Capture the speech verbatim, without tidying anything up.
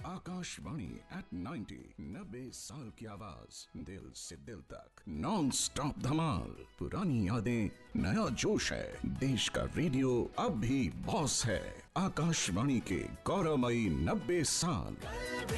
Akashvani eight ninety, नब्बे साल की आवाज, दिल से दिल तक, नॉन स्टॉप धमाल, पुरानी यादें, नया जोश है, देश का रेडियो अब भी बॉस है। आकाशवाणी के गौरवमयी नब्बे साल।